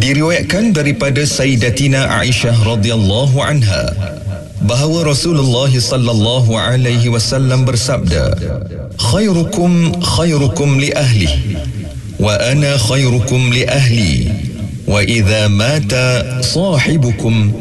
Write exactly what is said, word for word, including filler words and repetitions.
Diriwayatkan daripada Sayyidatina Aisyah radhiyallahu anha bahawa Rasulullah sallallahu alaihi wasallam bersabda, khairukum khairukum li ahli wa ana khairukum li ahli wa idza mata sahibukum